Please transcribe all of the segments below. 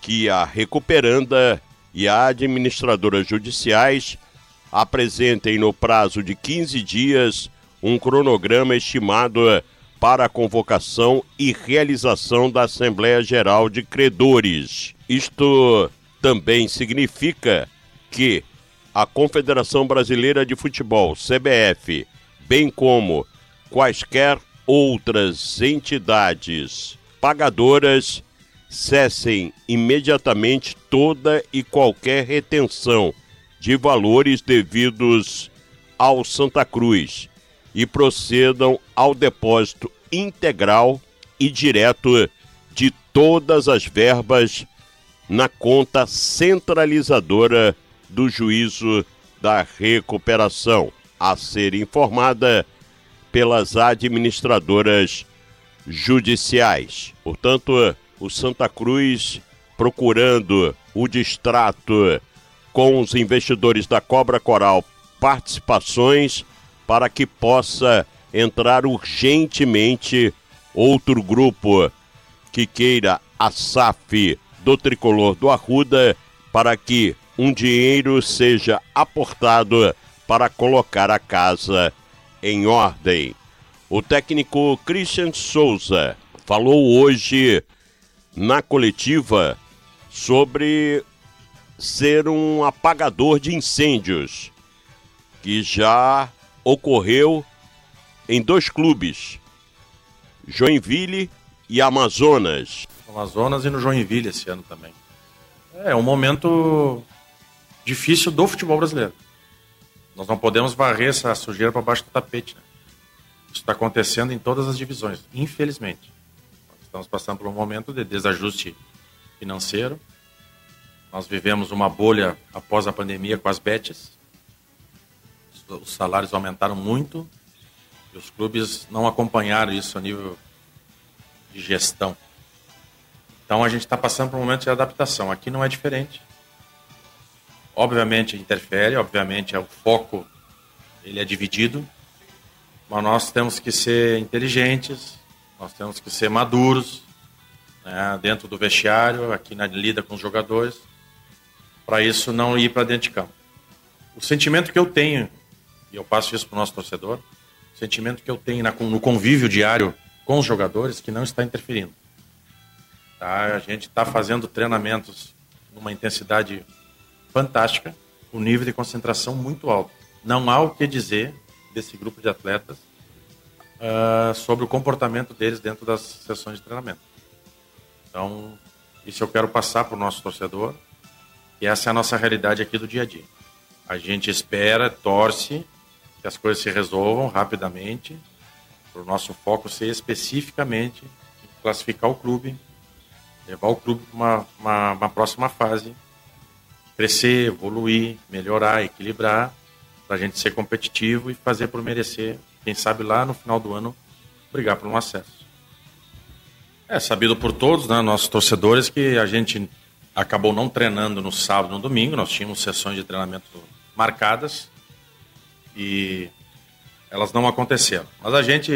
que a recuperanda e a administradora judiciais apresentem no prazo de 15 dias um cronograma estimado para a convocação e realização da Assembleia Geral de Credores. Isto também significa que a Confederação Brasileira de Futebol, CBF, bem como quaisquer outras entidades pagadoras, cessem imediatamente toda e qualquer retenção de valores devidos ao Santa Cruz e procedam ao depósito integral e direto de todas as verbas na conta centralizadora do Juízo da Recuperação, a ser informada pelas administradoras judiciais. Portanto, o Santa Cruz, procurando o distrato com os investidores da Cobra Coral participações para que possa entrar urgentemente outro grupo que queira a SAF do Tricolor do Arruda para que um dinheiro seja aportado para colocar a casa em ordem. O técnico Christian Souza falou hoje na coletiva sobre ser um apagador de incêndios que já ocorreu em 2 clubes, Joinville e Amazonas. Amazonas e no Joinville esse ano também. É um momento difícil do futebol brasileiro. Nós não podemos varrer essa sujeira para baixo do tapete, né? Isso está acontecendo em todas as divisões, infelizmente. Nós estamos passando por um momento de desajuste financeiro. Nós vivemos uma bolha após a pandemia com as betes. Os salários aumentaram muito e os clubes não acompanharam isso a nível de gestão. Então a gente está passando por um momento de adaptação. Aqui não é diferente. Obviamente interfere, obviamente o foco ele é dividido, mas nós temos que ser inteligentes, nós temos que ser maduros, né, dentro do vestiário, aqui na lida com os jogadores, para isso não ir para dentro de campo. O sentimento que eu tenho, e eu passo isso para o nosso torcedor, o sentimento que eu tenho no convívio diário com os jogadores, que não está interferindo. Tá? A gente está fazendo treinamentos numa intensidade fantástica, um nível de concentração muito alto. Não há o que dizer desse grupo de atletas sobre o comportamento deles dentro das sessões de treinamento. Então, isso eu quero passar para o nosso torcedor, e essa é a nossa realidade aqui do dia a dia. A gente espera, torce, que as coisas se resolvam rapidamente, para o nosso foco ser especificamente em classificar o clube, levar o clube para uma próxima fase, crescer, evoluir, melhorar, equilibrar, para a gente ser competitivo e fazer por merecer, quem sabe lá no final do ano, brigar por um acesso. É sabido por todos, né, nossos torcedores, que a gente acabou não treinando no sábado e no domingo. Nós tínhamos sessões de treinamento marcadas e elas não aconteceram. Mas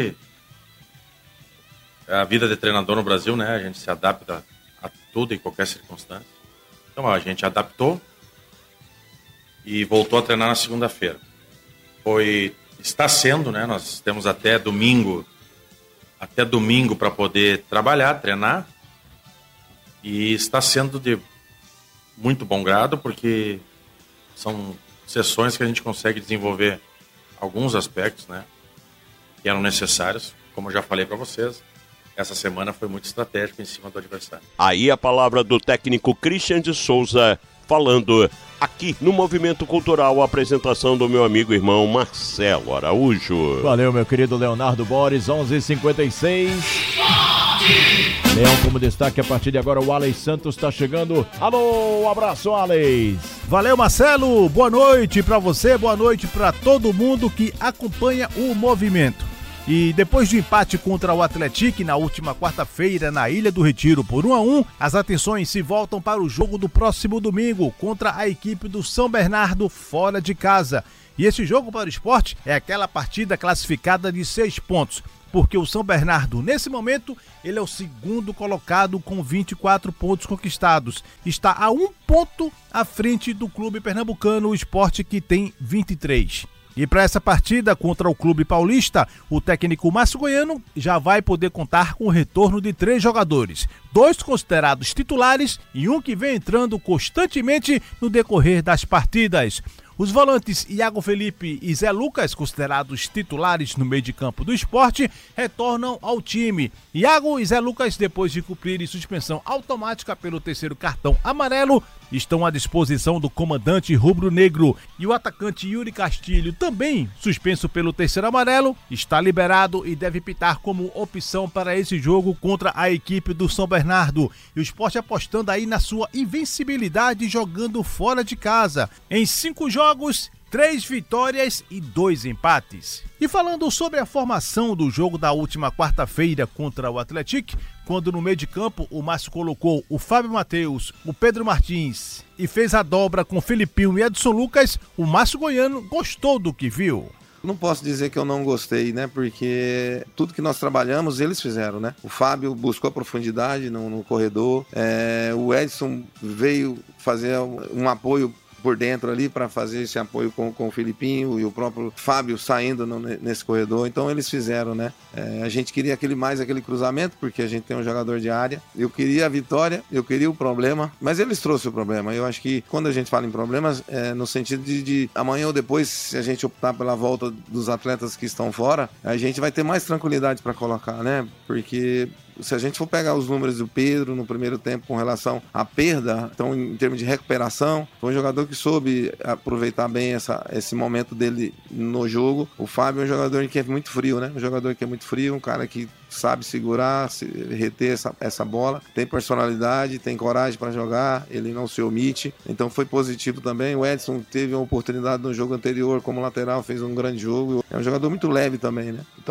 a vida de treinador no Brasil, né, a gente se adapta a tudo e qualquer circunstância. Então a gente adaptou e voltou a treinar na segunda-feira. Está sendo, né, nós temos até domingo para poder trabalhar, treinar, e está sendo de muito bom grado, porque são sessões que a gente consegue desenvolver alguns aspectos, né, que eram necessários, como eu já falei para vocês. Essa semana foi muito estratégica em cima do adversário. Aí a palavra do técnico Christian de Souza, falando aqui no Movimento Cultural, a apresentação do meu amigo e irmão Marcelo Araújo. Valeu, meu querido Leonardo Boris, 11h56. Leão, como destaque, a partir de agora o Alex Santos está chegando. Alô, um abraço, Alex. Valeu, Marcelo, boa noite para você, boa noite para todo mundo que acompanha o Movimento. E depois do empate contra o Atlético na última quarta-feira na Ilha do Retiro por 1-1, as atenções se voltam para o jogo do próximo domingo contra a equipe do São Bernardo fora de casa. E esse jogo para o esporte é aquela partida classificada de 6 pontos. porque o São Bernardo, nesse momento, ele é o segundo colocado com 24 pontos conquistados. Está a 1 ponto à frente do clube pernambucano, o Sport, que tem 23. E para essa partida contra o Clube Paulista, o técnico Márcio Goiano já vai poder contar com o retorno de 3 jogadores. 2 considerados titulares e um que vem entrando constantemente no decorrer das partidas. Os volantes Iago Felipe e Zé Lucas, considerados titulares no meio de campo do Sport, retornam ao time. Iago e Zé Lucas, depois de cumprirem suspensão automática pelo 3º cartão amarelo, estão à disposição do comandante rubro-negro. E o atacante Yuri Castilho, também suspenso pelo 3º amarelo, está liberado e deve pitar como opção para esse jogo contra a equipe do São Bernardo. E o Sport apostando aí na sua invencibilidade jogando fora de casa. Em 5 jogos, 3 vitórias e 2 empates. E falando sobre a formação do jogo da última quarta-feira contra o Atlético, quando no meio de campo o Márcio colocou o Fábio Matheus, o Pedro Martins e fez a dobra com Felipinho e Edson Lucas, o Márcio Goiano gostou do que viu. Não posso dizer que eu não gostei, né? Porque tudo que nós trabalhamos, eles fizeram, né? O Fábio buscou a profundidade no corredor, o Edson veio fazer um apoio por dentro ali para fazer esse apoio com o Felipinho e o próprio Fábio saindo nesse corredor. Então eles fizeram, né? A gente queria aquele cruzamento, porque a gente tem um jogador de área. Eu queria a vitória, eu queria o problema, mas eles trouxeram o problema. Eu acho que quando a gente fala em problemas, no sentido de amanhã ou depois, se a gente optar pela volta dos atletas que estão fora, a gente vai ter mais tranquilidade para colocar, né? Porque se a gente for pegar os números do Pedro no primeiro tempo com relação à perda, então em termos de recuperação, foi um jogador que soube aproveitar bem esse momento dele no jogo. O Fábio é um jogador que é muito frio, né? Um jogador que é muito frio, um cara que sabe segurar, reter essa bola, tem personalidade, tem coragem para jogar, ele não se omite, então foi positivo também. O Edson teve uma oportunidade no jogo anterior como lateral, fez um grande jogo, é um jogador muito leve também, né? Então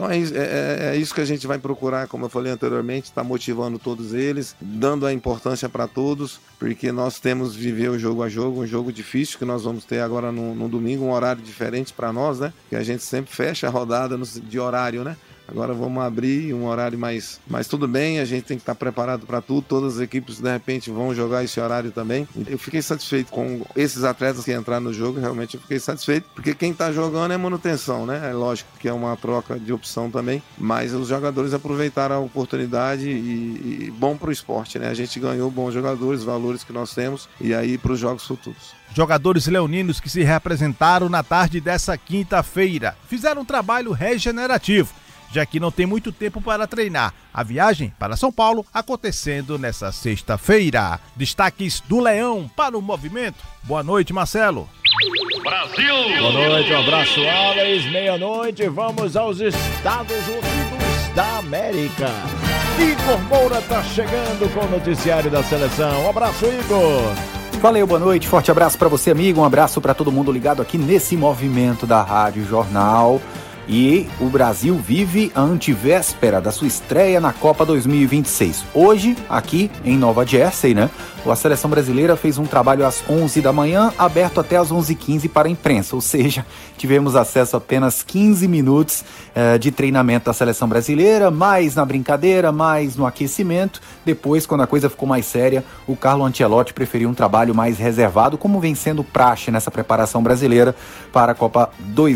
é isso que a gente vai procurar, como eu falei anteriormente, tá motivando todos eles, dando a importância para todos, porque nós temos que viver o jogo a jogo, um jogo difícil que nós vamos ter agora no domingo, um horário diferente para nós, né? Que a gente sempre fecha a rodada de horário, né? Agora vamos abrir um horário mais tudo bem, a gente tem que estar preparado para tudo, todas as equipes de repente vão jogar esse horário também. Eu fiquei satisfeito com esses atletas que entraram no jogo, realmente eu fiquei satisfeito, porque quem está jogando é manutenção, né? É lógico que é uma troca de opção também, mas os jogadores aproveitaram a oportunidade e bom para o esporte, né? A gente ganhou bons jogadores, valores que nós temos, e aí para os jogos futuros. Jogadores leoninos que se representaram na tarde dessa quinta-feira fizeram um trabalho regenerativo, já que não tem muito tempo para treinar. A viagem para São Paulo acontecendo nessa sexta-feira. Destaques do Leão para o movimento. Boa noite, Marcelo. Brasil! Boa noite, um abraço, Alex. Meia-noite, vamos aos Estados Unidos da América. Igor Moura tá chegando com o noticiário da seleção. Um abraço, Igor. Valeu, boa noite, forte abraço para você, amigo. Um abraço para todo mundo ligado aqui nesse movimento da Rádio Jornal. E o Brasil vive a antivéspera da sua estreia na Copa 2026. Hoje, aqui em Nova Jersey, né? A seleção brasileira fez um trabalho às 11 da manhã, aberto até às 11h15 para a imprensa. Ou seja, tivemos acesso a apenas 15 minutos de treinamento da seleção brasileira, mais na brincadeira, mais no aquecimento. Depois, quando a coisa ficou mais séria, o Carlo Ancelotti preferiu um trabalho mais reservado, como vem sendo praxe nessa preparação brasileira para a Copa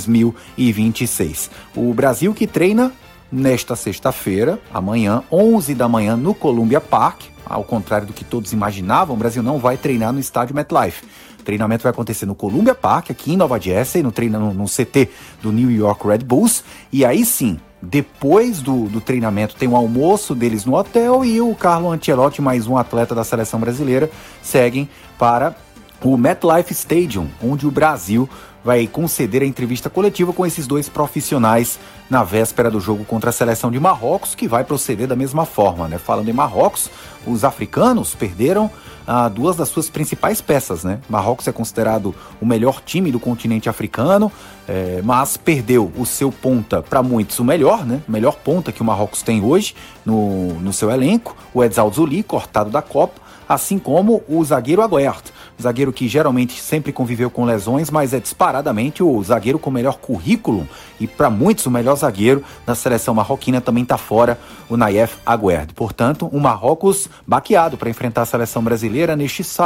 2026. O Brasil que treina nesta sexta-feira, amanhã, 11 da manhã, no Columbia Park. Ao contrário do que todos imaginavam, o Brasil não vai treinar no estádio MetLife. O treinamento vai acontecer no Columbia Park, aqui em Nova Jersey, no CT do New York Red Bulls. E aí sim, depois do treinamento tem um almoço deles no hotel e o Carlo Ancelotti, mais um atleta da seleção brasileira, seguem para o MetLife Stadium, onde o Brasil vai conceder a entrevista coletiva com esses dois profissionais na véspera do jogo contra a seleção de Marrocos, que vai proceder da mesma forma, né? Falando em Marrocos, os africanos perderam duas das suas principais peças, né? Marrocos é considerado o melhor time do continente africano, mas perdeu o seu ponta, para muitos o melhor, né? Melhor ponta que o Marrocos tem hoje no seu elenco, o Edzal Zuli, cortado da Copa, assim como o zagueiro Aguert. zagueiro que geralmente sempre conviveu com lesões, mas é disparadamente o zagueiro com o melhor currículo e para muitos o melhor zagueiro da seleção marroquina. Também está fora o Nayef Aguerd. Portanto, o Marrocos baqueado para enfrentar a seleção brasileira neste sábado.